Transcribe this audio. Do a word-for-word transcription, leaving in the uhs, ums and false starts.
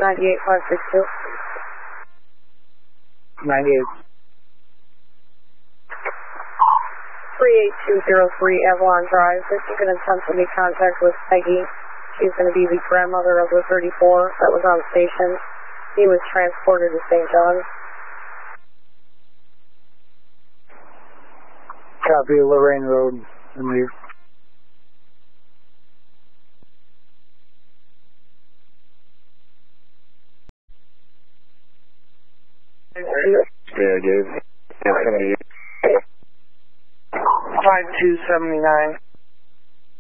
ninety-eight five six two. ninety-eight. three eight two zero three Avalon Drive. This is going to attempt to make contact with Peggy. She's going to be the grandmother of the thirty-four that was on station. He was transported to Saint John's. Copy, Lorraine Road, and leave. Yeah, Gabe. five two seven nine.